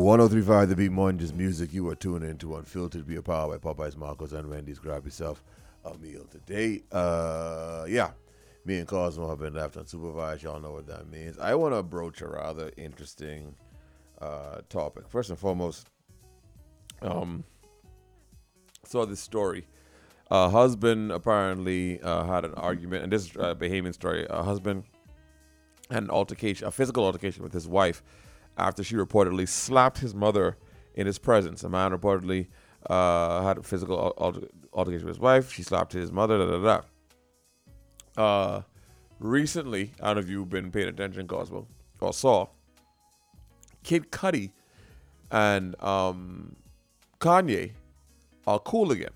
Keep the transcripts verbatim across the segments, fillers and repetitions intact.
one oh three point five The Beat Munges Music. You are tuning into Unfiltered Beer Power by Popeyes, Marcos, and Wendy's. Grab yourself a meal today. Uh, yeah, me and Cosmo have been left unsupervised. Y'all know what that means. I want to broach a rather interesting uh, topic. First and foremost, um, saw this story. A husband apparently uh, had an argument, and this is a Bahamian story. A husband had an altercation, a physical altercation with his wife after she reportedly slapped his mother in his presence. A man reportedly uh, had a physical alter- altercation with his wife. She slapped his mother, da da da. Uh, recently, I don't know if you've been paying attention, Cosmo, or saw, Kid Cudi and um, Kanye are cool again,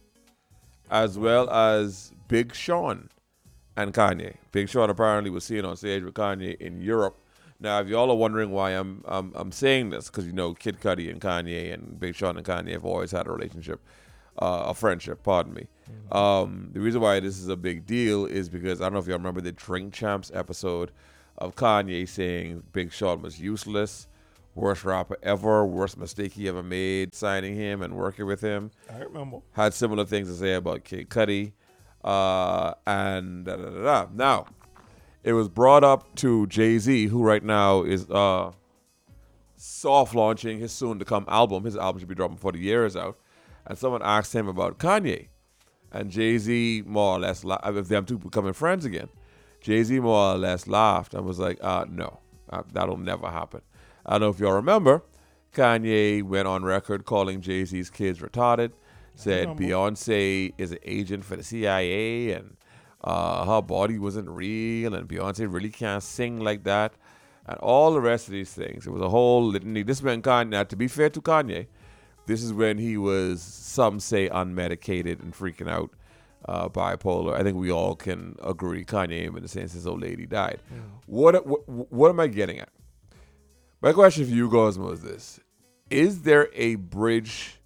as well as Big Sean and Kanye. Big Sean apparently was seen on stage with Kanye in Europe. Now, if y'all are wondering why I'm I'm, I'm saying this, because you know Kid Cudi and Kanye and Big Sean and Kanye have always had a relationship, uh, a friendship, pardon me. Mm-hmm. Um, the reason why this is a big deal is because I don't know if y'all remember the Drink Champs episode of Kanye saying Big Sean was useless, worst rapper ever, worst mistake he ever made, signing him and working with him. I remember. Had similar things to say about Kid Cudi, uh, and da da da da. Now, it was brought up to Jay-Z, who right now is uh, soft launching his soon-to-come album. His album should be dropping before the year is out. And someone asked him about Kanye. And Jay-Z more or less, la- if them two becoming friends again, Jay-Z more or less laughed and was like, uh, no, uh, that'll never happen. I don't know if y'all remember, Kanye went on record calling Jay-Z's kids retarded, said Beyonce is an agent for the C I A, and Uh, her body wasn't real, and Beyonce really can't sing like that, and all the rest of these things. It was a whole litany. This when Kanye, now to be fair to Kanye, this is when he was, some say, unmedicated and freaking out, uh, bipolar. I think we all can agree Kanye in the sense his old lady died. Yeah. What, what what am I getting at? My question for you, Cosmo, is this. Is there a bridge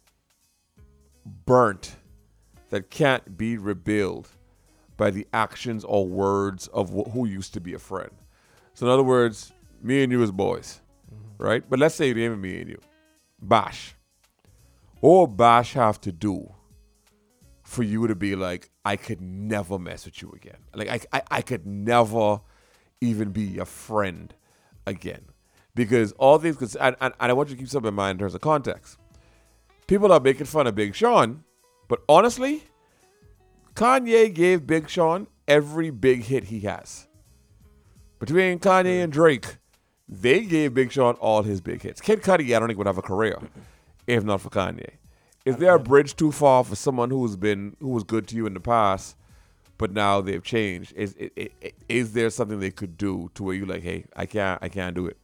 burnt that can't be rebuilt by the actions or words of wh- who used to be a friend? So in other words, me and you as boys, mm-hmm. right? But let's say it ain't me and you. Bash. What would Bash have to do for you to be like, I could never mess with you again? Like, I, I, I could never even be a friend again. Because all these, cause, and, and, and I want you to keep something in mind in terms of context. People are making fun of Big Sean, but honestly, Kanye gave Big Sean every big hit he has. Between Kanye and Drake, they gave Big Sean all his big hits. Kid Cudi, I don't think would have a career if not for Kanye. Is there a bridge too far for someone who's been who was good to you in the past, but now they've changed? Is is, is there something they could do to where you like, hey, I can't, I can't do it?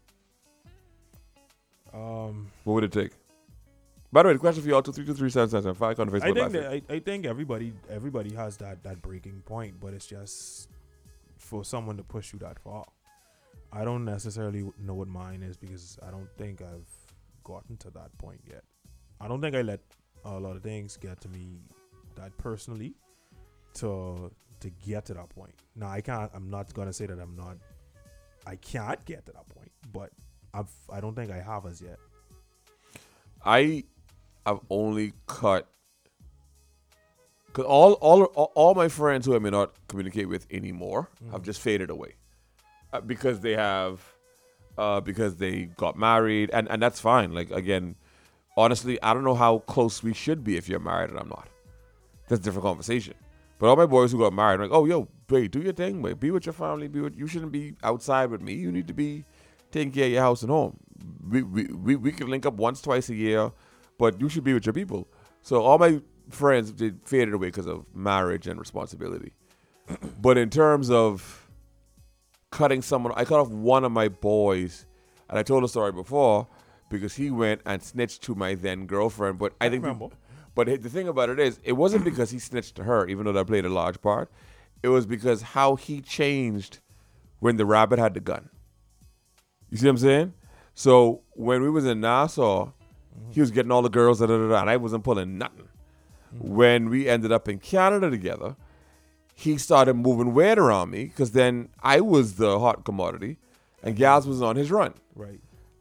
Um, what would it take? By the way, the question for y'all, two three two three seven seven five on Facebook. I think that, I, I think everybody everybody has that, that breaking point, but it's just for someone to push you that far. I don't necessarily know what mine is because I don't think I've gotten to that point yet. I don't think I let a lot of things get to me that personally to to get to that point. Now I can't. I'm not gonna say that I'm not. I can't get to that point, but I've. I don't think I have as yet. I. I've only cut because all, all all my friends who I may not communicate with anymore mm. have just faded away uh, because they have uh, because they got married and, and that's fine. Like again, honestly, I don't know how close we should be if you're married and I'm not. That's a different conversation. But all my boys who got married, are like, oh yo, babe, do your thing, babe. Be with your family. Be with. You shouldn't be outside with me. You need to be taking care of your house and home. We we we, we can link up once, twice a year. But you should be with your people. So all my friends did faded away because of marriage and responsibility. But in terms of cutting someone, I cut off one of my boys, and I told the story before because he went and snitched to my then girlfriend. But I, I think, remember. But the thing about it is, it wasn't because he snitched to her, even though that played a large part. It was because how he changed when the rabbit had the gun. You see what I'm saying? So when we was in Nassau. He was getting all the girls, da, da, da, da, and I wasn't pulling nothing. Mm-hmm. When we ended up in Canada together, he started moving weight around me because then I was the hot commodity and Gals was on his run. Right.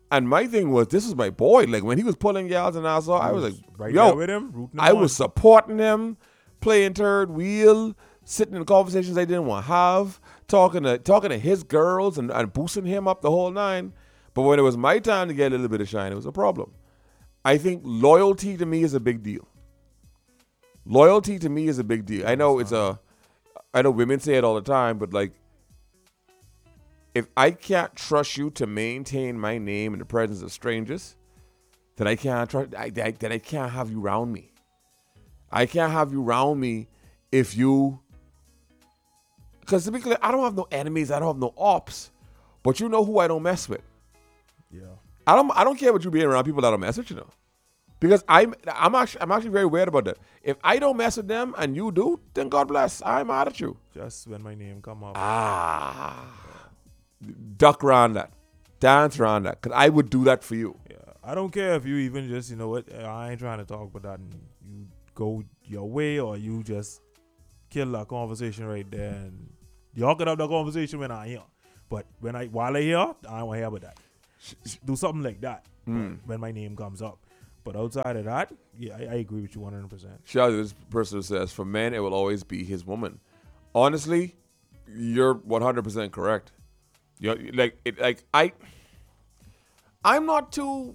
and my thing was, this was my boy. Like, when he was pulling gals in Nassau, I was like, right yo, there with him, rooting him I on. was supporting him, playing third wheel, sitting in conversations I didn't want to have, talking to talking to his girls and, and boosting him up the whole nine. But when it was my time to get a little bit of shine, it was a problem. I think loyalty to me is a big deal. Loyalty to me is a big deal. I know it's a, I know women say it all the time, but like, if I can't trust you to maintain my name in the presence of strangers, then I can't trust. I, I, then I can't have you around me. I can't have you around me if you. Because to be clear, I don't have no enemies. I don't have no ops, but you know who I don't mess with. Yeah. I don't. I don't care about you being around people that don't mess with you, know. Because I'm. I'm actually. I'm actually very weird about that. If I don't mess with them and you do, then God bless. I'm mad at you. Just when my name come up. Ah. Duck around that, dance around that, because I would do that for you. Yeah, I don't care if you even just, you know what, I ain't trying to talk about that, and you go your way, or you just kill that conversation right there, and y'all can have that conversation when I here. But when I while I here, I don't want to hear about that. Do something like that Mm. when my name comes up. But outside of that, yeah, I, I agree with you one hundred percent. Shout out to this person who says, for men, it will always be his woman. Honestly, you're one hundred percent correct. You know, like it, like I, I'm not too.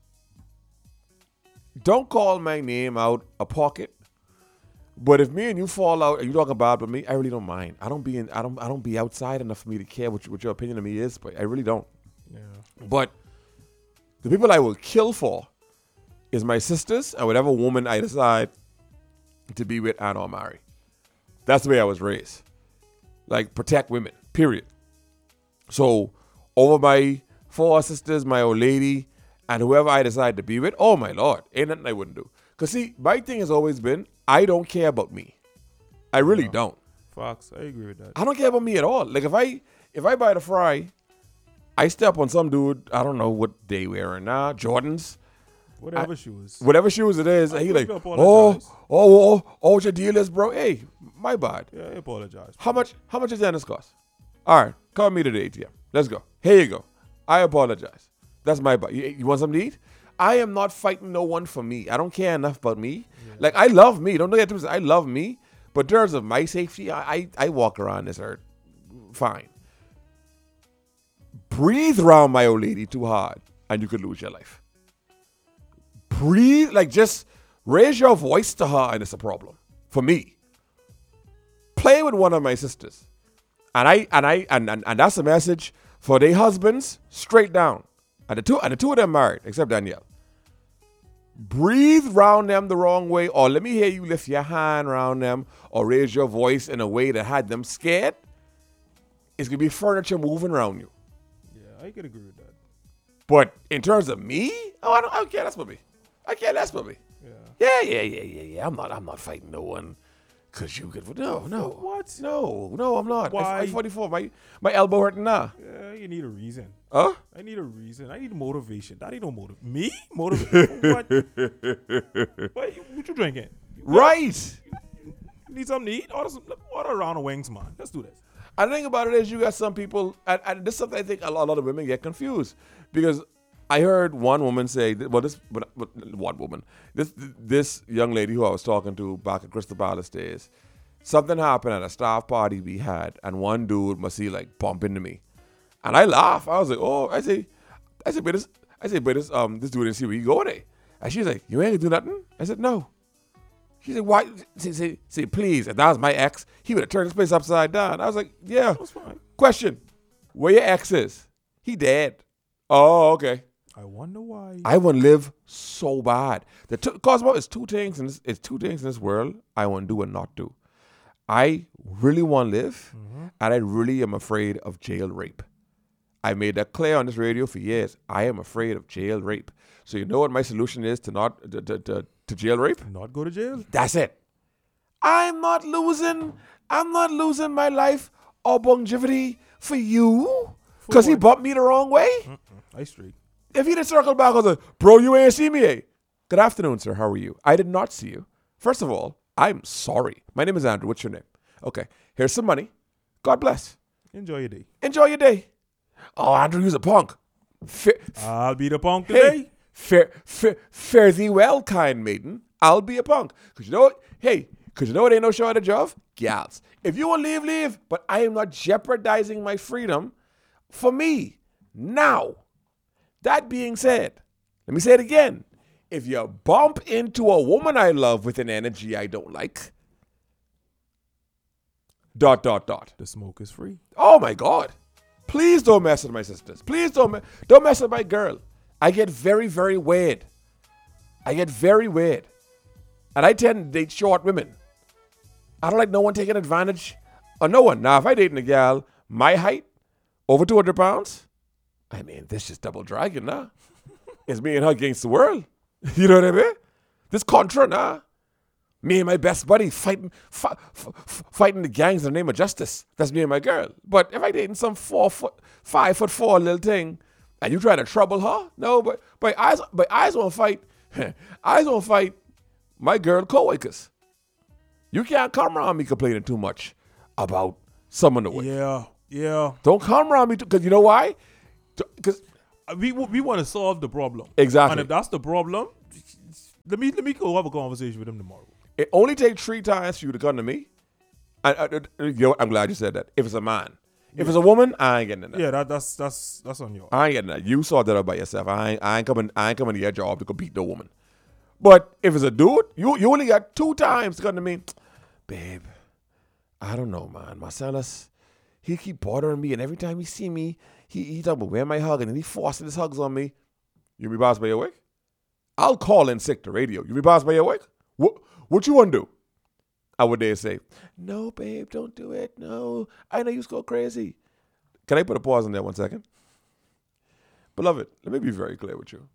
Don't call my name out a pocket, but if me and you fall out and you talk about me, I really don't mind. I don't be in. I don't. I don't be outside enough for me to care what, you, what your opinion of me is. But I really don't. Yeah. But the people I will kill for is my sisters and whatever woman I decide to be with and or marry. That's the way I was raised. Like, protect women. Period. So, over my four sisters, my old lady, and whoever I decide to be with, oh my Lord, ain't nothing I wouldn't do. Because see, my thing has always been, I don't care about me. I really Yeah. don't. Fox, I agree with that. I don't care about me at all. Like, if I if I buy the fry, I step on some dude, I don't know what they wearing now, Jordans, Whatever shoes. whatever shoes it is, and he like, quickly oh, apologize. oh, oh, oh, what your deal is, bro? Hey, my bad. Yeah, I apologize. How much? How much does tennis cost? All right, call me to the A T M. Let's go. Here you go. I apologize. That's my bad. You, you want something to eat? I am not fighting no one for me. I don't care enough about me. Yeah. Like, I love me. Don't get to me. I love me. But in terms of my safety, I, I I walk around this earth fine. Breathe around my old lady too hard, and you could lose your life. Breathe, like just raise your voice to her, and it's a problem for me. Play with one of my sisters, and I and I and and, and that's a message for their husbands straight down, and the two and the two of them married except Danielle. Breathe round them the wrong way, or let me hear you lift your hand around them, or raise your voice in a way that had them scared. It's gonna be furniture moving around you. Yeah, I could agree with that. But in terms of me, oh, I don't, I don't care less for me. I care less for me. Yeah. Yeah, yeah, yeah, yeah, yeah. I'm not, I'm not fighting no one, cause you could. No, no. What? No, no, I'm not. Why? I'm forty-four. My, my elbow hurting now. Yeah, you need a reason. Huh? I need a reason. I need motivation. That ain't no motive. Me? Motivation? What? What you, what you drinking? You Right. You need something to eat? Order, some, order a round of wings, man. Let's do this. And the thing about it is, you got some people, and, and this is something I think a lot, a lot of women get confused, because I heard one woman say, well, this but, but one woman, this this young lady who I was talking to back at Crystal Palace days, something happened at a staff party we had, and one dude must see like bump into me, and I laugh. I was like, oh, I say, I said, but this, I said, but this, um, this dude didn't see where you go there, and she's like, you ain't gonna do nothing. I said, no. She said, why? She said, say, please. If that was my ex, he would have turned this place upside down. I was like, yeah. That's fine. Question: where your ex is? He dead. Oh, okay. I wonder why. I want to live so bad. The two, Cosmo, it's two things in this. It's two things in this world I want to do and not do. I really want to live, Mm-hmm. and I really am afraid of jail rape. I made that clear on this radio for years. I am afraid of jail rape. So you know what my solution is to not to, to, to, to jail rape? Not go to jail. That's it. I'm not losing. I'm not losing my life or longevity for you because he what? bumped me the wrong way. Mm-mm. I straight. If he'd have circled back, I was like, bro, you ain't see me. Eh? Good afternoon, sir. How are you? I did not see you. First of all, I'm sorry. My name is Andrew. What's your name? Okay. Here's some money. God bless. Enjoy your day. Enjoy your day. Oh, Andrew, you's a punk. Fa- I'll be the punk hey, today. fare, fare, fare thee well, kind maiden. I'll be a punk. Because you know what? Hey, because you know what ain't no shortage of? Gals. If you will leave, leave. But I am not jeopardizing my freedom for me. Now, that being said, let me say it again. If you bump into a woman I love with an energy I don't like, dot, dot, dot. The smoke is free. Oh, my God. Please don't mess with my sisters. Please don't, me- don't mess with my girl. I get very, very weird. I get very weird. And I tend to date short women. I don't like no one taking advantage of no one. Now, if I dating a gal, my height, over two hundred pounds, I mean, this is double dragon, nah. It's me and her against the world. You know what I mean? This contra, nah. Me and my best buddy fighting f- f- f- fighting the gangs in the name of justice. That's me and my girl. But if I dating some four foot, five foot four little thing, and you trying to trouble her, no, but but eyes, but eyes won't fight. Eyes won't fight my girl co-workers. You can't come around me complaining too much about someone to work. Yeah, yeah. Don't come around me because you know why? Because Uh, We we want to solve the problem. Exactly. And if that's the problem, let me let me go have a conversation with him tomorrow. it only takes three times for you to come to me. And uh, uh, you know what? I'm glad you said that. If it's a man, if it's a woman, I ain't getting in that. Yeah, that, that's that's that's on your. I ain't getting that. You sort that out by yourself. I ain't, I ain't coming. I ain't coming to your job to compete no woman. But if it's a dude, you you only got two times to come to me, babe. I don't know, man. Marcellus, he keep bothering me, and every time he see me, he he talking about where my hug, and then he forcing his hugs on me. You be bossed by your wick? I'll call in sick to radio. You be bossed by your wick? What what you want to do? I would dare say, no, babe, don't do it. No, I know you go crazy. Can I put a pause on there one second? Beloved, let me be very clear with you.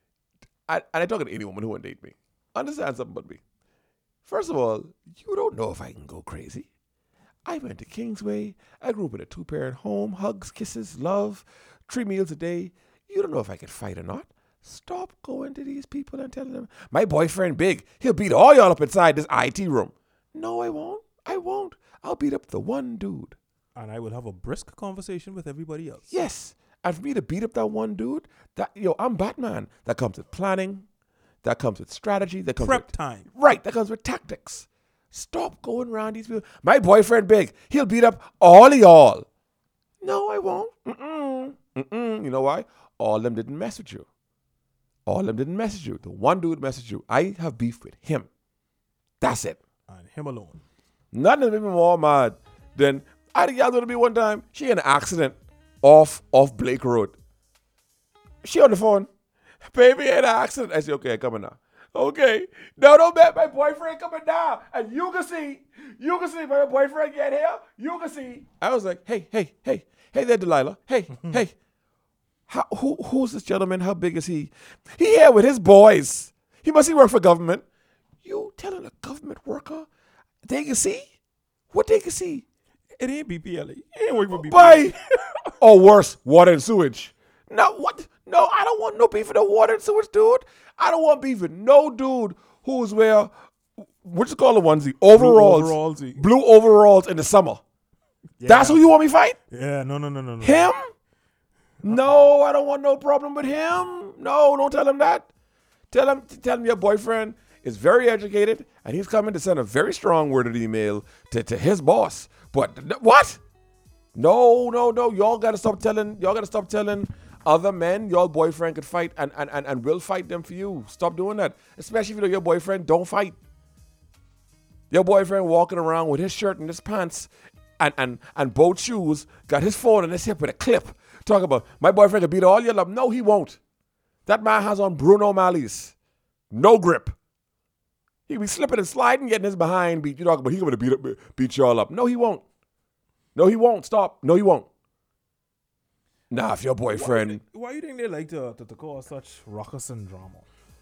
I, and I talk to any woman who won't date me. Understand something about me. First of all, you don't know if I can go crazy. I went to Kingsway. I grew up in a two-parent home. Hugs, kisses, love, three meals a day. You don't know if I could fight or not. Stop going to these people and telling them, my boyfriend big. He'll beat all y'all up inside this I T room. No, I won't. I won't. I'll beat up the one dude. And I will have a brisk conversation with everybody else. Yes. And for me to beat up that one dude, that yo, I'm Batman. That comes with planning. That comes with strategy. That comes Prep with, time. Right. That comes with tactics. Stop going around these people. My boyfriend big. He'll beat up all of y'all. No, I won't. Mm-mm. Mm-mm. You know why? All of them didn't mess with you. All of them didn't message you. The one dude messaged you. I have beef with him. That's it. And him alone. Nothing has made me more mad than I had a gal to me one time. She had an accident off off Blake Road. She on the phone. Baby had an accident. I said, okay, coming now. Okay. No, don't bet my boyfriend coming down. And you can see, you can see my boyfriend get here. You can see. I was like, hey, hey, hey, hey there, Delilah. Hey, hey. How, who, who's this gentleman? How big is he? He here with his boys. He must he work for government. You telling a government worker they can see? What they can see? It ain't B P L A. It ain't working for B P L A. Bye. Or worse, water and sewage. No, what? No, I don't want no beef with no water and sewage, dude. I don't want beef with no dude who's wear, what you call the onesie? Overalls. Blue overalls. Blue overalls in the summer. Yeah. That's who you want me to fight? Yeah, no, no, no, no, no. Him? No, I don't want no problem with him. No, don't tell him that. Tell him, tell him your boyfriend is very educated and he's coming to send a very strong worded email to, to his boss. But what? No, no, no. Y'all gotta stop telling, y'all gotta stop telling other men your boyfriend could fight and, and, and, and will fight them for you. Stop doing that. Especially if you know your boyfriend don't fight. Your boyfriend walking around with his shirt and his pants and, and, and both shoes, got his phone in his hip with a clip. Talk about, my boyfriend could beat all your love. No, he won't. That man has on Bruno Malley's. No grip. He be slipping and sliding, getting his behind beat. You talk about, he going to beat, up, beat y'all up. No, he won't. No, he won't. Stop. No, he won't. Nah, if your boyfriend... Why, why you think they like to, to, to cause such ruckus and drama?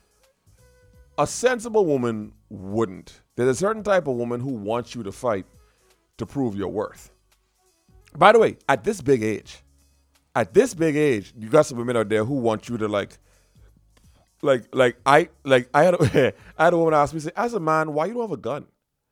A sensible woman wouldn't. There's a certain type of woman who wants you to fight to prove your worth. By the way, at this big age, at this big age, you got some women out there who want you to like, like, like I, like I had, a, I had a woman ask me, say, as a man, why you don't have a gun?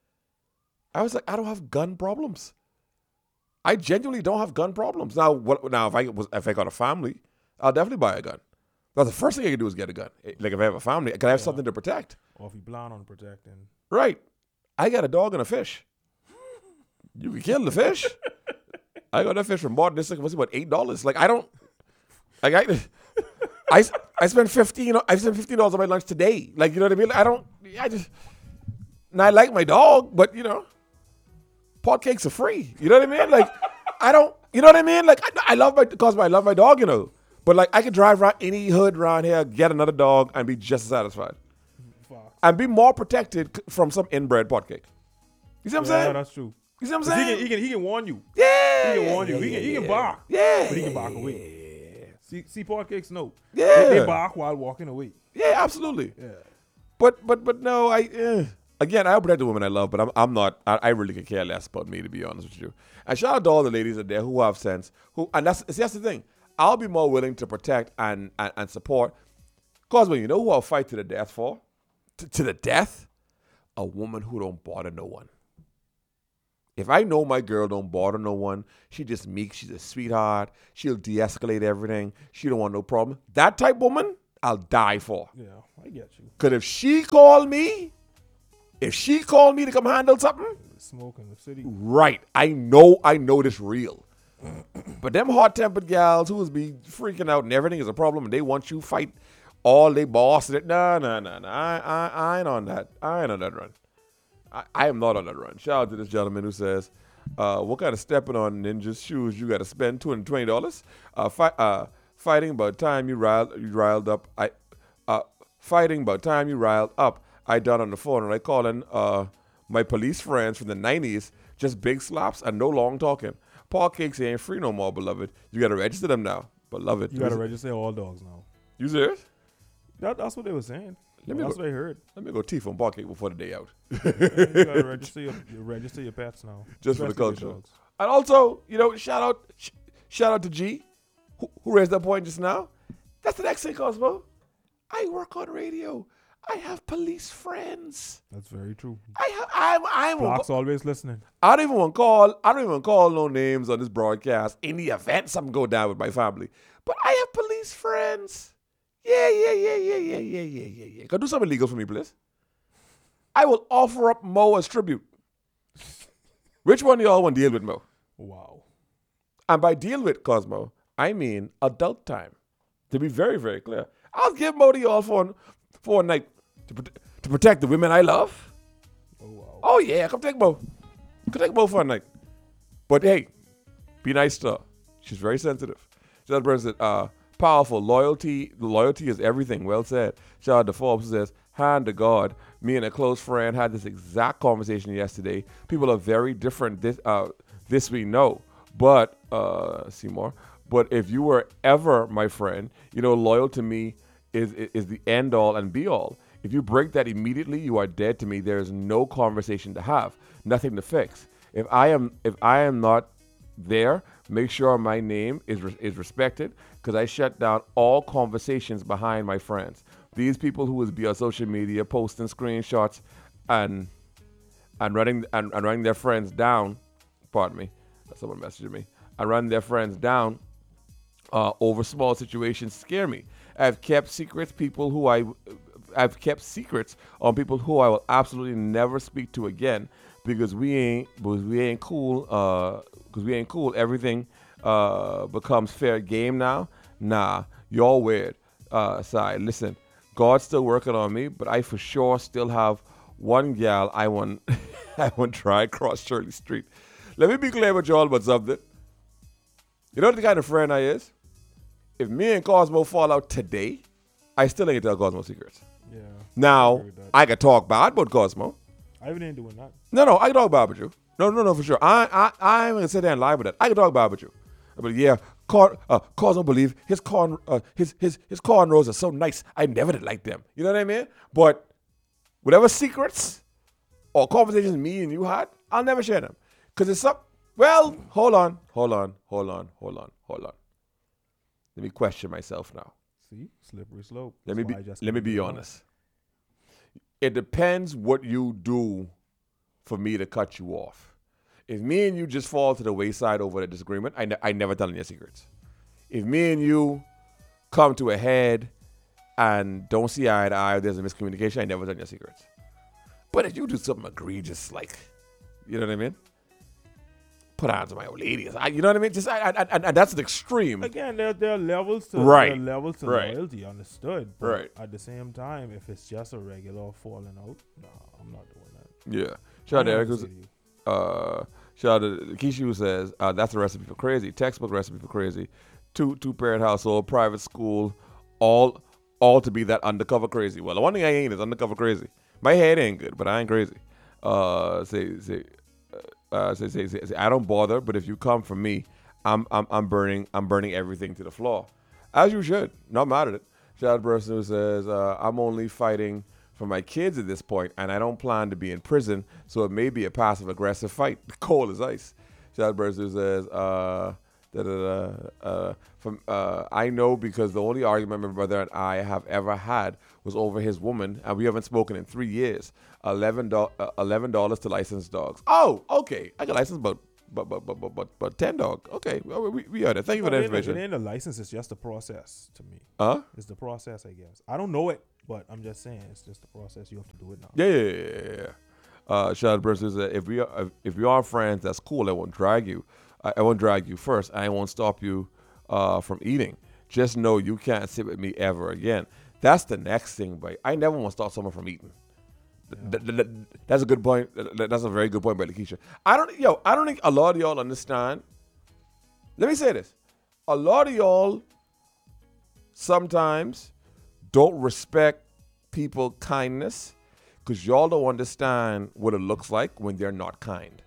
I was like, I don't have gun problems. I genuinely don't have gun problems. Now, what? Now, if I was, if I got a family, I'll definitely buy a gun. But the first thing I can do is get a gun. Like if I have a family, can I have Yeah. something to protect? Or if you plan on protecting. Right. I got a dog and a fish. You can kill the fish. I got that fish from bought this like what's it, what eight dollars? Like I don't like I I, I spent fifteen I spent fifteen dollars on my lunch today. Like you know what I mean? Like, I don't I just and I like my dog, but you know, pot cakes are free. You know what I mean? Like I don't you know what I mean? Like I, I love my cause I love my dog, you know. But like I could drive around any hood around here, get another dog, and be just as satisfied. Fuck. And be more protected c- from some inbred pot cake. You see what I'm Yeah, saying? that's true. You see what I'm 'Cause He saying? can, he can he can warn you. yeah. He can warn you. yeah, He can he yeah, can bark. Yeah. But he can bark away. See see pot cakes no. Yeah. They, they bark while walking away. Yeah, absolutely. Yeah. But but but no, I uh, again I protect the women I love, but I'm I'm not. I, I really could care less about me, to be honest with you. And shout out to all the ladies out there who have sense. Who and that's see, that's the thing. I'll be more willing to protect and and, and support. Cause when you know who I'll fight to the death for, to, to the death, a woman who don't bother no one. If I know my girl don't bother no one, she just meek, she's a sweetheart, she'll de-escalate everything, she don't want no problem. That type woman, I'll die for. Yeah, I get you. Because if she call me, if she call me to come handle something, Smoke in the city. right, I know, I know this real. But them hot-tempered gals who's be freaking out and everything is a problem and they want you fight all they boss it. No, no, no, no. I, I, I ain't on that. I ain't on that run. I, I am not on that run. Shout out to this gentleman who says, uh, what kind of stepping on ninja's shoes you got to spend two hundred twenty dollars? Uh, fi- uh, fighting about time you riled, you riled up. I, uh, fighting about time you riled up. I done on the phone and I calling uh, my police friends from the nineties, just big slaps and no long talking. Paul Cakes ain't free no more, beloved. You got to register them now, beloved. You gotta register all dogs now. You serious? That, that's what they were saying. Let me that's go- what I heard. Let me go teeth on Paul Cake before the day out. You gotta register your you register your pets now. Just for the Especially your culture. dogs. And also, you know, shout out, sh- shout out to G, who, who raised that point just now. That's the next thing, Cosmo. I work on radio. I have police friends. That's very true. I have. I'm. I'm. Block's always listening. I don't even want to call. I don't even call no names on this broadcast. In the event something go down with my family, but I have police friends. Yeah, yeah, yeah, yeah, yeah, yeah, yeah, yeah, yeah. Go do something legal for me, please. I will offer up Mo as tribute. Which one do y'all want to deal with, Mo? Wow. And by deal with, Cosmo, I mean adult time. To be very, very clear. I'll give Mo to y'all for, for a night to, prote- to protect the women I love. Oh wow. Oh, yeah, come take Mo. Come take Mo for a night. But hey, be nice to her. She's very sensitive. She's person said, uh, powerful. Loyalty, loyalty is everything. Well said. Shout out to Forbes who says, hand to God. Me and a close friend had this exact conversation yesterday. People are very different. This, uh, this we know. But, uh, Seymour, but if you were ever my friend, you know, loyal to me is, is, is the end all and be all. If you break that immediately, you are dead to me. There is no conversation to have, nothing to fix. If I am, if I am not there, make sure my name is re- is respected, because I shut down all conversations behind my friends. These people who would be on social media posting screenshots and and running and, and running their friends down. Pardon me, someone messaged me. And running their friends down uh, over small situations scare me. I've kept secrets. People who I I've kept secrets on people who I will absolutely never speak to again, because we ain't because we ain't cool. Uh, because we ain't cool. Everything uh becomes fair game now. Nah, you're weird. Uh, sorry. Listen, God's still working on me, but I for sure still have one gal I want. I want to try across Shirley Street. Let me be clear with y'all about something. You know the kind of friend I is? If me and Cosmo fall out today, I still ain't tell Cosmo secrets. Yeah. Now, agree with that. I can talk bad about Cosmo. I even ain't doing that. No, no, I can talk bad about you. No, no, no, for sure. I, I, I ain't gonna sit there and lie with that. I can talk bad about you. But yeah, Cor, uh, Cosmo believe his corn, uh, his his his cornrows are so nice. I never did like them. You know what I mean? But whatever secrets or conversations me and you had, I'll never share them. Cause it's up. Well, hold on, hold on, hold on, hold on, hold on. Let me question myself now. See, slippery slope. Let me That's be why I just let me can't be do it. honest. It depends what you do for me to cut you off. If me and you just fall to the wayside over the disagreement, I, ne- I never tell any secrets. If me and you come to a head and don't see eye to eye, there's a miscommunication, I never done your secrets. But if you do something egregious, like, you know what I mean? Put hands on my old lady. I, you know what I mean? Just I, I, I, and that's an extreme. Again, there, there are levels to Right. there are levels to Right. loyalty, understood. But Right. at the same time, if it's just a regular falling out, no, I'm not doing that. Yeah. Shout out to I Eric never who's, say to you. uh, shout out to Keisha who says, uh, that's a recipe for crazy. Textbook recipe for crazy. Two two parent household, private school, all all to be that undercover crazy. Well, the one thing I ain't is undercover crazy. My head ain't good, but I ain't crazy. Uh, say say uh, say, say say say I don't bother, but if you come for me, I'm I'm I'm burning I'm burning everything to the floor, as you should. Not mad at it. Shout out to the person who says uh, I'm only fighting for my kids at this point, and I don't plan to be in prison, so it may be a passive aggressive fight. Cold as ice. Shout out to the person who says. Uh, Da, da, da, uh, from uh, I know because the only argument my brother and I have ever had was over his woman, and we haven't spoken in three years. Eleven dollars, uh, eleven dollars to license dogs. Oh, okay. I got licensed, but but but but but but, but ten dog. Okay, well, we we are there. Thank you for No, that it ain't a- information. It ain't a license. It's just a process to me. Huh? It's the process, I guess. I don't know it, but I'm just saying it's just the process. You have to do it now. Yeah, yeah, yeah, yeah. yeah. Uh, shout out to the person who said if we are if we are friends, that's cool. I won't drag you. I, I won't drag you first. I won't stop you uh, from eating. Just know you can't sit with me ever again. That's the next thing, but I never want to stop someone from eating. Th- th- th- th- that's a good point. Th- th- That's a very good point by Lakeisha. I don't, yo, I don't think a lot of y'all understand. Let me say this: a lot of y'all sometimes don't respect people kindness because y'all don't understand what it looks like when they're not kind.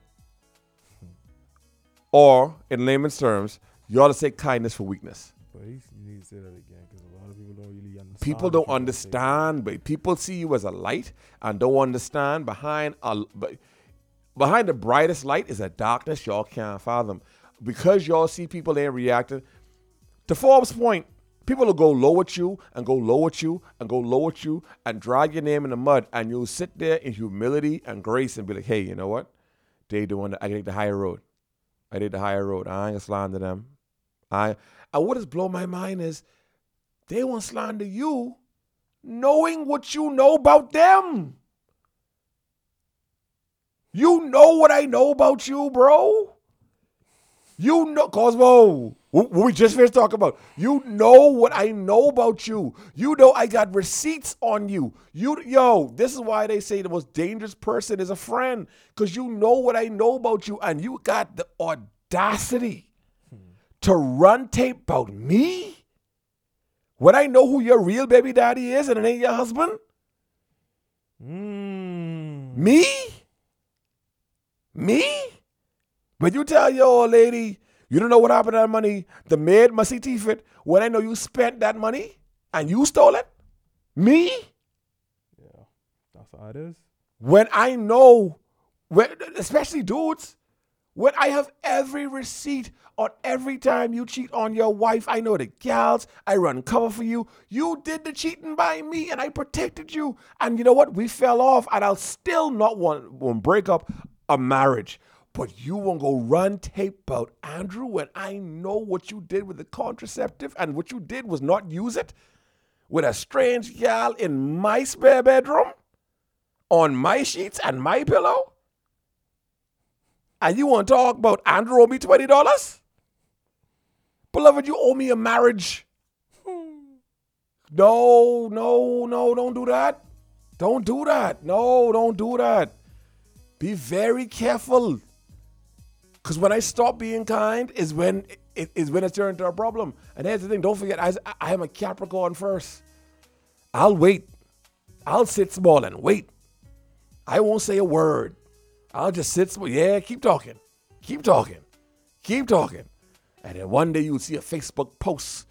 Or, in layman's terms, you ought to say kindness for weakness. But you need to say that again because a lot of people don't really understand. People what don't you're saying. understand, but people see you as a light and don't understand behind a but behind the brightest light is a darkness y'all can't fathom. Because y'all see people there reacting. To Forbes' point, people will go low at you and go low at you and go low at you and drag your name in the mud, and you'll sit there in humility and grace and be like, hey, you know what? They doing the, I take the higher road. I did the higher road. I ain't gonna slander them. I and what has blown my mind is they won't slander you knowing what you know about them. You know what I know about you, bro. You know, Cosmo, what we just finished talking about. You know what I know about you. You know I got receipts on you. You, yo, this is why they say the most dangerous person is a friend, because you know what I know about you, and you got the audacity hmm. to run tape about me when I know who your real baby daddy is and it ain't your husband. Mm. Me? Me? But you tell your old lady, you don't know what happened to that money. The maid must see teeth it when I know you spent that money and you stole it. Me? Yeah, that's how it is. When I know, when, especially dudes, when I have every receipt on every time you cheat on your wife, I know the gals, I run cover for you. You did the cheating by me and I protected you. And you know what? We fell off and I'll still not want, want break up a marriage. But you won't go run tape about Andrew when I know what you did with the contraceptive, and what you did was not use it with a strange gal in my spare bedroom on my sheets and my pillow. And you want to talk about Andrew owe me twenty dollars? Beloved, you owe me a marriage. No, no, no, don't do that. Don't do that. No, don't do that. Be very careful. Because when I stop being kind is when it is when it turns into a problem. And here's the thing, don't forget, I, I am a Capricorn first. I'll wait. I'll sit small and wait. I won't say a word. I'll just sit small. Yeah, keep talking. Keep talking. Keep talking. And then one day you'll see a Facebook post.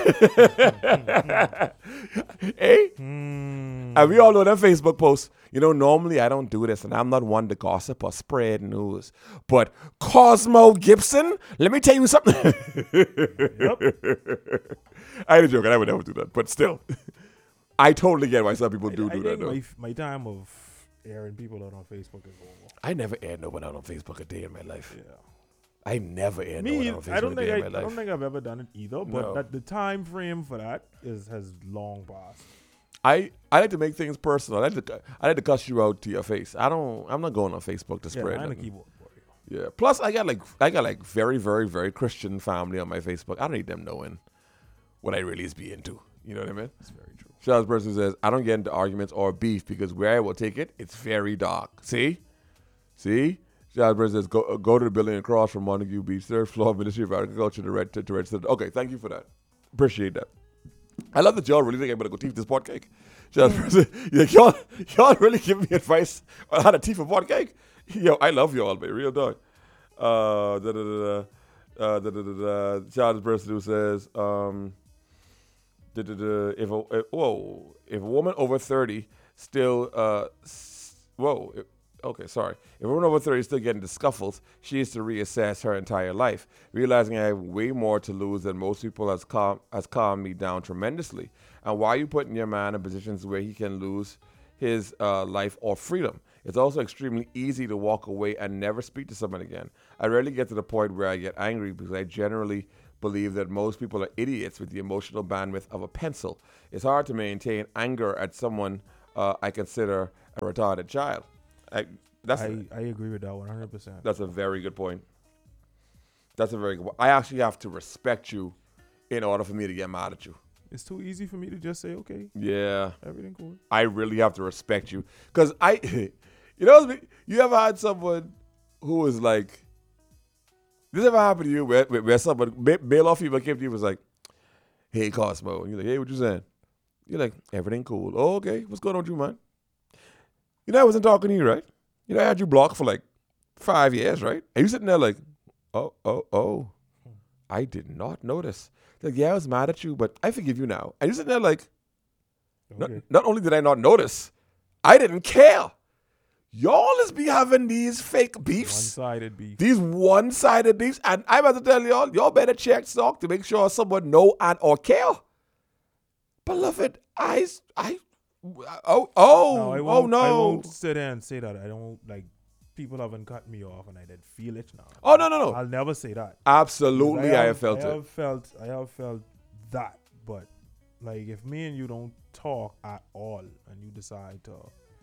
Hey? Mm. And we all know that Facebook post. You know, normally I don't do this, and I'm not one to gossip or spread news. But Cosmo Gibson, let me tell you something. Yep. I ain't joking. I would never do that. But still, I totally get why some people do I, do I that, think though. my, my time of airing people out on Facebook is over. I never aired no one out on Facebook a day in my life. Yeah. I never aired no Me, one on Facebook I don't a think day I, in my I don't life. think I've ever done it either. But No. that the time frame for that is has long passed. I, I like to make things personal. I like to I like to cuss you out to your face. I don't. I'm not going on Facebook to Yeah, spread. I'm a nothing. keyboard warrior. Yeah. Plus, I got like I got like very, very, very Christian family on my Facebook. I don't need them knowing what I really is be into. You know what I mean? That's very true. Shout out to the person who says, I don't get into arguments or beef because where I will take it, it's very dark. See? See? Shout out to the person who says, go, uh, go to the building across from Montague Beach, third floor, Ministry of Agriculture, to red, to, to register. Okay, thank you for that. Appreciate that. I love that y'all really think I'm going to go teeth this pot cake. Shout out to the person, like, y'all, y'all really give me advice on how to teeth a pot cake? Yo, I love y'all, man. Real dog. Uh, da, da, da, da. Uh, da, da, da, da. Shout out to the person who says, um, da, da, da, if a if, whoa, if a woman over thirty still uh, s- whoa, if, okay, sorry, if a woman over thirty is still getting the scuffles, she needs to reassess her entire life, realizing I have way more to lose than most people has calm has calmed me down tremendously. And why are you putting your man in positions where he can lose his uh, life or freedom? It's also extremely easy to walk away and never speak to someone again. I rarely get to the point where I get angry because I generally believe that most people are idiots with the emotional bandwidth of a pencil. It's hard to maintain anger at someone uh, I consider a retarded child. I, that's, I, a, I agree with that one hundred percent. that's a very good point. That's a very good point. I actually have to respect you in order for me to get mad at you. It's too easy for me to just say, okay, Yeah. everything cool. I really have to respect you. Because I, you know, you ever had someone who was like, this ever happened to you where, where, where someone, ma- male or female, came to you and was like, hey, Cosmo. And you're like, hey, what you saying? You're like, everything cool. Oh, okay. What's going on with you, man? You know, I wasn't talking to you, right? You know, I had you blocked for like five years, right? And you sitting there like, oh, oh, oh. I did not notice. Like, yeah, I was mad at you, but I forgive you now. And you're sitting there like, not, Okay. not only did I not notice, I didn't care. Y'all is be having these fake beefs, One-sided beef. these one-sided beefs, and I'm about to tell y'all, y'all better check stock to make sure someone know and or care. Beloved, I, I, oh, oh, No, I oh won't, no. I won't sit there and say that. I don't, like, people haven't cut me off and I did feel it now. Oh, no, no, no. I'll never say that. Absolutely, I, I have felt I it. have felt, I have felt that. But, like, if me and you don't talk at all and you decide to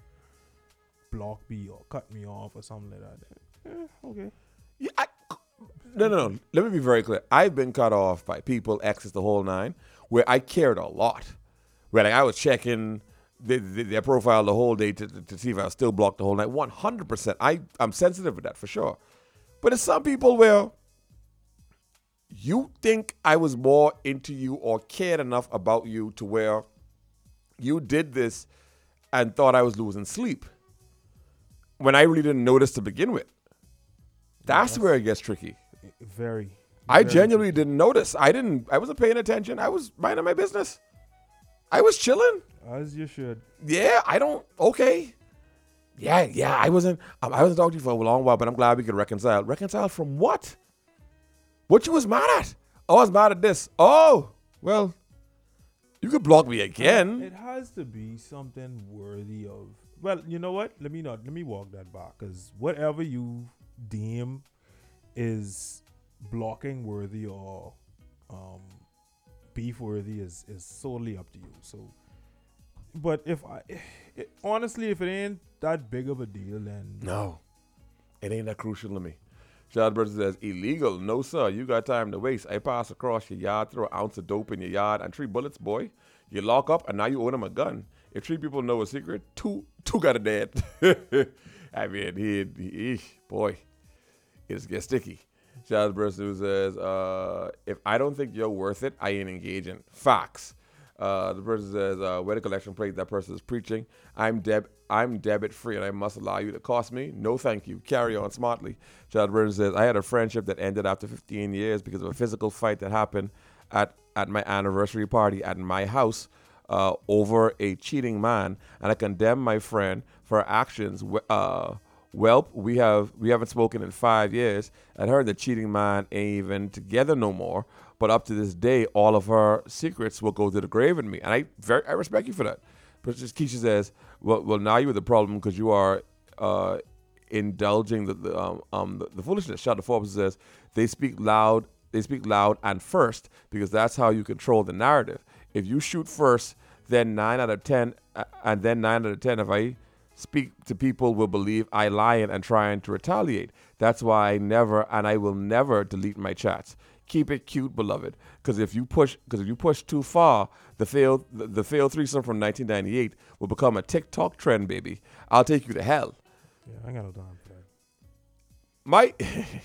block me or cut me off or something like that, then, eh, okay. Yeah, I, no, no, no. Let me be very clear. I've been cut off by people, exes, the whole nine, where I cared a lot. Where like I was checking the, the, their profile the whole day to, to, to see if I was still blocked the whole night. one hundred percent. I, I'm sensitive with that for sure. But there's some people where you think I was more into you or cared enough about you to where you did this and thought I was losing sleep when I really didn't notice to begin with. That's Yes. where it gets tricky. Very. I very genuinely tricky. didn't notice. I didn't. I wasn't paying attention. I was minding my business. I was chilling. As you should. Yeah, I don't. Okay. Yeah, yeah. I wasn't. Um, I wasn't talking to you for a long while, but I'm glad we could reconcile. Reconcile from what? What you was mad at? Oh, I was mad at this. Oh, well, you could block me again. It has to be something worthy of. Well, you know what? Let me not. Let me walk that back, because whatever you deem is blocking worthy or um, beef worthy is is solely up to you. So, but if I it, honestly, if it ain't that big of a deal, then No, it ain't that crucial to me. Shad Burton says, illegal. No, sir. You got time to waste. I pass across your yard, throw an ounce of dope in your yard, and three bullets, boy. You lock up, and now you owe them a gun. If three people know a secret, two two got a dead. I mean, he, he, boy, it just gets sticky. Shad Burton says, uh, if I don't think you're worth it, I ain't engaging. Facts. Uh, the person says, uh, where the collection plate that person is preaching. I'm deb I'm debit free and I must allow you to cost me. No, thank you. Carry on smartly. Chad Burton says, I had a friendship that ended after fifteen years because of a physical fight that happened at, at my anniversary party at my house uh, over a cheating man. And I condemn my friend for her actions. Uh, Welp, we have we haven't spoken in five years. I heard the cheating man ain't even together no more. But up to this day, all of her secrets will go to the grave in me, and I very I respect you for that. But just Keisha says, "Well, well, now you're the problem because you are uh, indulging the the, um, um, the, the foolishness. Shut the Forbes says they speak loud. They speak loud and first because that's how you control the narrative. If you shoot first, then nine out of ten, uh, and then nine out of ten, if I speak to people, will believe I lying and trying to retaliate. That's why I never and I will never delete my chats. Keep it cute, beloved. Because if you push, because if you push too far, the failed the, the failed threesome from nineteen ninety-eight will become a TikTok trend, baby. I'll take you to hell. Yeah, I ain't got no time for that. My,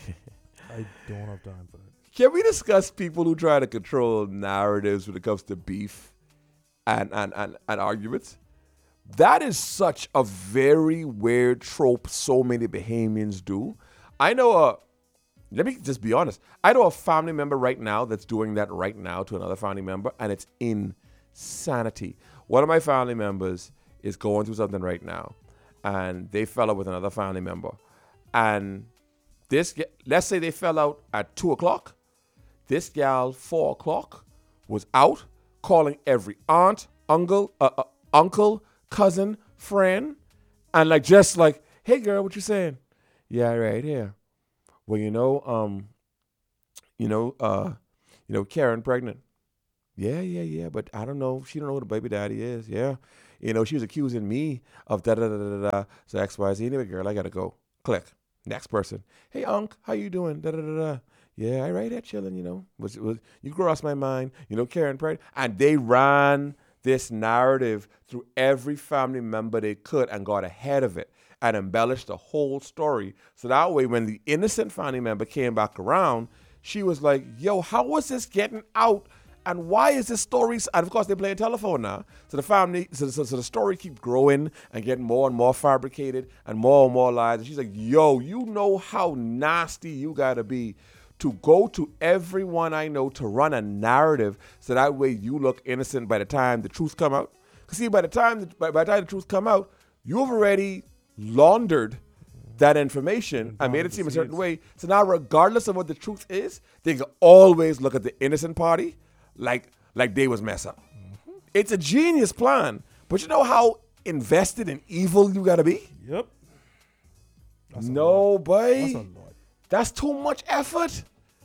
I don't have time for that. can we discuss people who try to control narratives when it comes to beef and and and, and arguments? That is such a very weird trope. So many Bahamians do. I know a. Let me just be honest. I know a family member right now that's doing that right now to another family member, and it's insanity. One of my family members is going through something right now, and they fell out with another family member. And this, let's say they fell out at two o'clock. This gal, four o'clock, was out calling every aunt, uncle, uh, uh, uncle, cousin, friend, and like just like, hey girl, what you saying? Yeah, right here. Well, you know, um, you know, uh, you know, Karen pregnant. Yeah, yeah, yeah. But I don't know. She don't know who the baby daddy is. Yeah. You know, she was accusing me of da da da da da. So X, Y, Z. Anyway, girl, I gotta go. Click. Next person. Hey, Unc, how you doing? Da da da da. Yeah, I right here chilling. You know, was was you crossed my mind. You know, Karen pregnant, and they ran this narrative through every family member they could and got ahead of it and embellished the whole story. So that way, when the innocent family member came back around, she was like, yo, how was this getting out? And why is this story? And of course, they play a telephone now. So the family, so, so, so the story keeps growing and getting more and more fabricated and more and more lies. And she's like, yo, you know how nasty you got to be to go to everyone I know to run a narrative so that way you look innocent by the time the truth come out. Because see, by the time the, by, by the time the truth come out, you've already laundered that information and made it seem a certain way. So now, regardless of what the truth is, they can always look at the innocent party like like they was mess up. Mm-hmm. It's a genius plan, but you know how invested in evil you gotta be? Yep. That's no, boy. That's a lot. That's too much effort.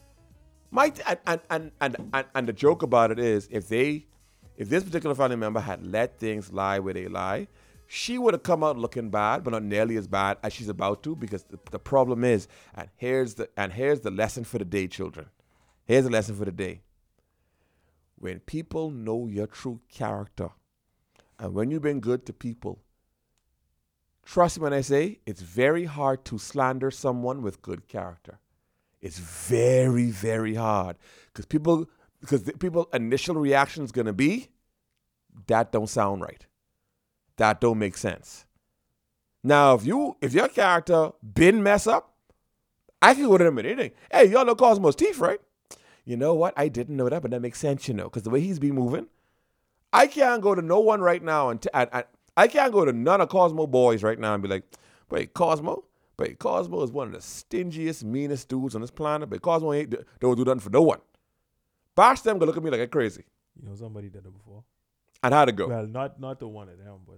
My and and, and and and and the joke about it is, if they, if this particular family member had let things lie where they lie, she would have come out looking bad, but not nearly as bad as she's about to, because the, the problem is, and here's the and here's the lesson for the day, children. Here's the lesson for the day. When people know your true character, and when you've been good to people, trust me when I say it's very hard to slander someone with good character. It's very, very hard because people, because the people initial reaction is gonna be, that don't sound right. That don't make sense. Now, if you, if your character been mess up, I can go to them with anything. Hey, y'all know Cosmo's teeth, right? You know what? I didn't know that, but that makes sense, you know, because the way he's been moving, I can't go to no one right now and, t- and, and I can't go to none of Cosmo boys right now and be like, wait, Cosmo? Wait, Cosmo is one of the stingiest, meanest dudes on this planet, but Cosmo ain't, don't do nothing for no one. Bash them gonna look at me like I'm crazy. You know, somebody did it before. And how'd it go? Well, not not the one of them, but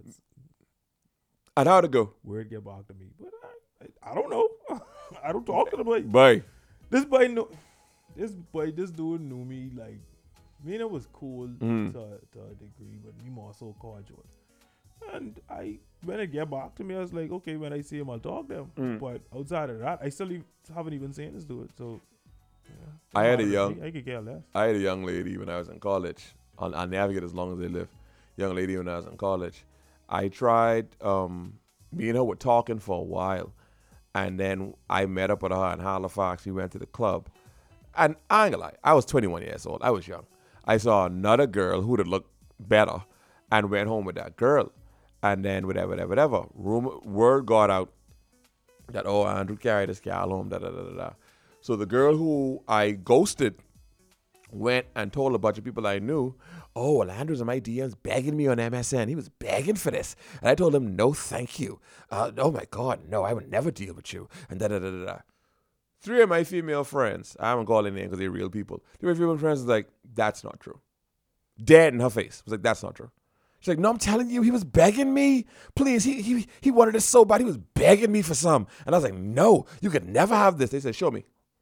And how'd it go? word get back to me. But I, I, I don't know. I don't talk to the boy. Boy. This boy know, this boy, this dude knew me like, I mean, it was cool Mm. to, to a degree, but we more so cordial. And I, when it get back to me, I was like, okay, when I see him, I'll talk to him. Mm. But outside of that, I still e- haven't even seen this dude. So, yeah. I had a Honestly, young- I could care less. I had a young lady when I was in college. I'll, I'll navigate as long as they live. Young lady when I was in college. I tried, um, me and her were talking for a while. And then I met up with her in Halifax. We went to the club. And I ain't gonna lie, I was twenty-one years old. I was young. I saw another girl who would look better and went home with that girl. And then whatever, whatever, whatever. Rumor, word got out that, oh, Andrew carried this gal home, da, da, da, da, da. So the girl who I ghosted went and told a bunch of people I knew, oh, well, Andrew's in my D Ms begging me on M S N. He was begging for this. And I told him, no, thank you. Uh, oh, my God, no, I would never deal with you. And da da da da da. Three of my female friends, I haven't called any names because they're real people. Three of my female friends was like, that's not true. Dead in her face. Was like, that's not true. She's like, no, I'm telling you, he was begging me. Please, he he he wanted it so bad. He was begging me for some. And I was like, no, you could never have this. They said, show me.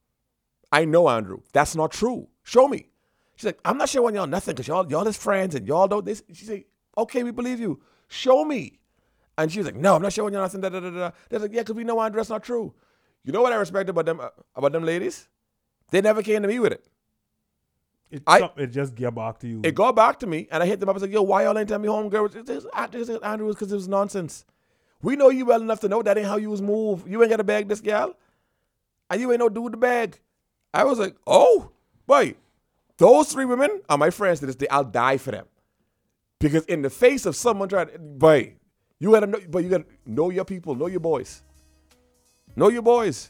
I know, Andrew. That's not true. Show me. She's like, I'm not showing y'all nothing because y'all, y'all is friends and y'all don't. This. She said, okay, we believe you. Show me. And she was like, no, I'm not showing you nothing. Da, da, da, da. They're like, yeah, because we know, Andrew, that's not true. You know what I respect about them, uh, about them ladies? They never came to me with it. It, I, it just get back to you. It got back to me, and I hit them up. I was like, yo, why y'all ain't tell me home, girl? It's, it's, it's, it's Andrew, because it was nonsense. We know you well enough to know that ain't how you was move. You ain't got to beg this gal, and you ain't no dude to beg. I was like, oh, boy, those three women are my friends to this day. I'll die for them. Because in the face of someone trying to, boy, you gotta know, but you gotta know your people, know your boys. Know your boys.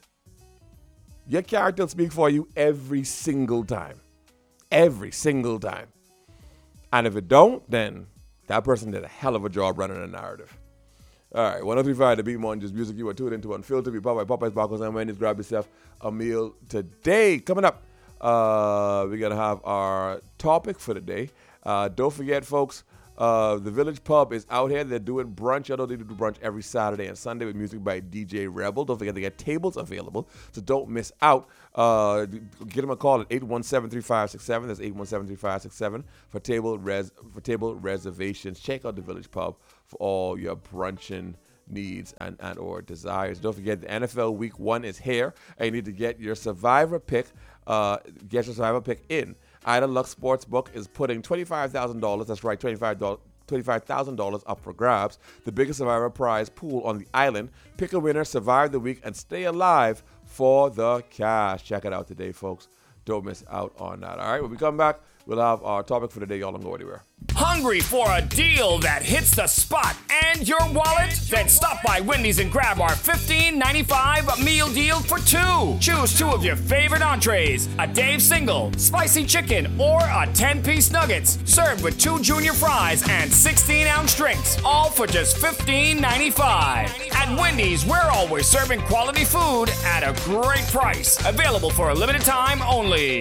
Your character will speak for you every single time. Every single time. And if it don't, then that person did a hell of a job running a narrative. All right, one oh three point five, the Beat Munchies music you are tuned into Unfiltered. We Popeye, Popeye's Barcos and Wendy's. Grab yourself a meal today. Coming up, uh, we're going to have our topic for the day. Uh, don't forget, folks, uh, the Village Pub is out here. They're doing brunch. I know they do brunch every Saturday and Sunday with music by D J Rebel. Don't forget, they get tables available, so don't miss out. Uh, get them a call at eight one seven, three five six seven. That's eight one seven, three five six seven for table res for table reservations. Check out the Village Pub for all your brunching needs and, and or desires. Don't forget, the N F L Week One is here, and you need to get your survivor pick. Uh, get your survivor pick in. Ida Lux Sportsbook is putting twenty-five thousand dollars, that's right, twenty-five thousand dollars up for grabs. The biggest survivor prize pool on the island. Pick a winner, survive the week, and stay alive for the cash. Check it out today, folks. Don't miss out on that. All right, when we come back, we'll have our topic for the day. Y'all don't go anywhere. Hungry for a deal that hits the spot and your wallet? Then stop by Wendy's and grab our fifteen ninety-five meal deal for two. Choose two of your favorite entrees, a Dave single, spicy chicken, or a ten-piece nuggets, served with two junior fries and sixteen-ounce drinks, all for just fifteen ninety-five. At Wendy's, we're always serving quality food at a great price. Available for a limited time only.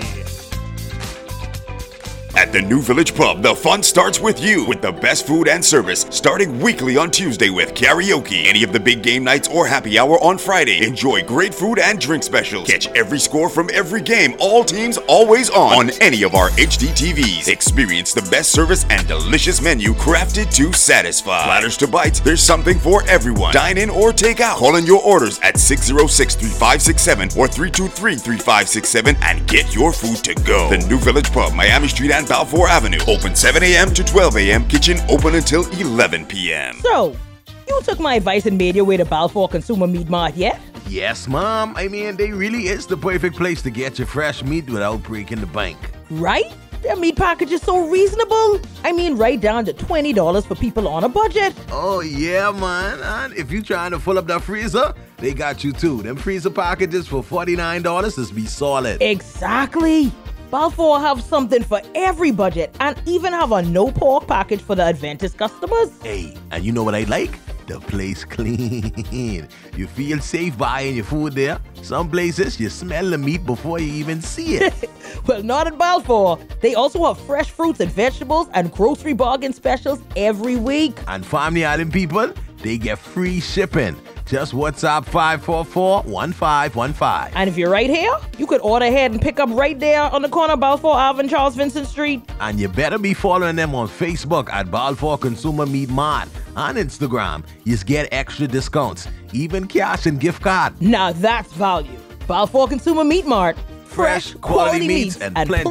At the New Village Pub, the fun starts with you, with the best food and service, starting weekly on Tuesday with karaoke. Any of the big game nights or happy hour on Friday. Enjoy great food and drink specials. Catch every score from every game, all teams, always on, on any of our H D T Vs. Experience the best service and delicious menu crafted to satisfy. Platters to bites, there's something for everyone. Dine in or take out. Call in your orders at six oh six, three five six seven or three two three, three five six seven and get your food to go. The New Village Pub, Miami Street and Balfour Avenue. Open seven a.m. to twelve a.m. Kitchen open until eleven p.m. So, you took my advice and made your way to Balfour Consumer Meat Mart yet? Yes, Mom. I mean, they really is the perfect place to get your fresh meat without breaking the bank. Right? Their meat package is so reasonable. I mean, right down to twenty dollars for people on a budget. Oh, yeah, man. And if you trying to fill up that freezer, they got you too. Them freezer packages for forty-nine dollars is be solid. Exactly. Balfour have something for every budget and even have a no pork package for the Adventist customers. Hey, and you know what I like? The place clean. You feel safe buying your food there. Some places you smell the meat before you even see it. Well, not at Balfour. They also have fresh fruits and vegetables and grocery bargain specials every week. And Family Island people, they get free shipping. Just WhatsApp five four four, one five one five. And if you're right here, you could order ahead and pick up right there on the corner of Balfour Ave and Charles Vincent Street. And you better be following them on Facebook at Balfour Consumer Meat Mart. On Instagram, you get extra discounts, even cash and gift card. Now that's value. Balfour Consumer Meat Mart. Fresh, quality, quality meats and, and plenty,